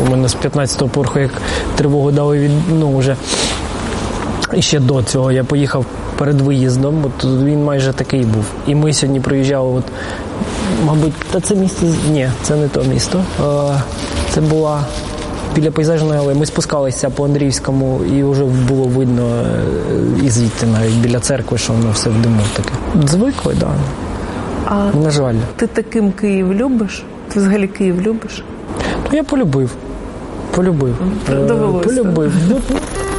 У мене з 15-го поверху, як тривогу дали вже і ще до цього я поїхав перед виїздом, от він майже такий був. І ми сьогодні приїжджали, мабуть, це місто, ні, це не то місто. Це була біля Пейзажної алеї. Ми спускалися по Андріївському і вже було видно і звідти навіть біля церкви, що воно все в диму таке. Звикли, так. А на жаль. Ти таким Київ любиш? Ти взагалі Київ любиш? Я полюбив. Довелося. Полюбив.